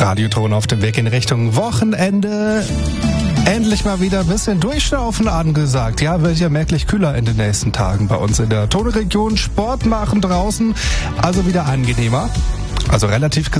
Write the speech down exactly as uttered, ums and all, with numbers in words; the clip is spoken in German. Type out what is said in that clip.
Radioton auf dem Weg in Richtung Wochenende. Endlich mal wieder ein bisschen Durchschnaufen angesagt. Ja, wird ja merklich kühler in den nächsten Tagen bei uns in der Tone-Region. Sport machen draußen, also wieder angenehmer. Also relativ